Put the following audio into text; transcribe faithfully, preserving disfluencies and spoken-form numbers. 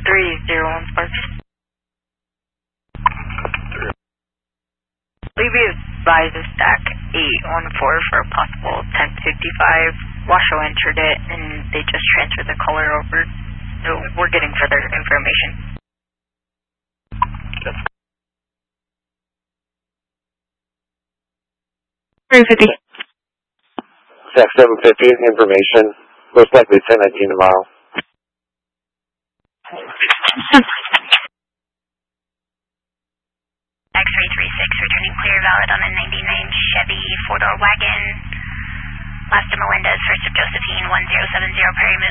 three zero one Sparks. Please be advised of stack eight one four for a possible ten fifty-five. Washoe entered it and they just transferred the color over. So we're getting further information. three fifty. Stack seven fifty, information. Most likely ten nineteen a mile. X three three six, returning clear, valid on a ninety-nine Chevy four-door wagon. Last to Melendez, first of Josephine, one zero seven zero Perry.